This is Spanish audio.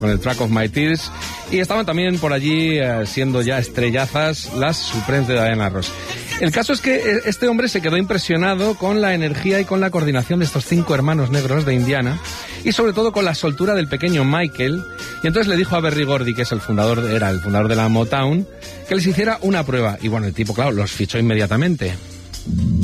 con el Track of My Tears, y estaban también por allí siendo ya estrellazas las Supremes de Diana Ross. El caso es que este hombre se quedó impresionado con la energía y con la coordinación de estos 5 hermanos negros de Indiana, y sobre todo con la soltura del pequeño Michael, y entonces le dijo a Berry Gordy, que es era el fundador de la Motown, que les hiciera una prueba, y bueno, el tipo, claro, los fichó inmediatamente.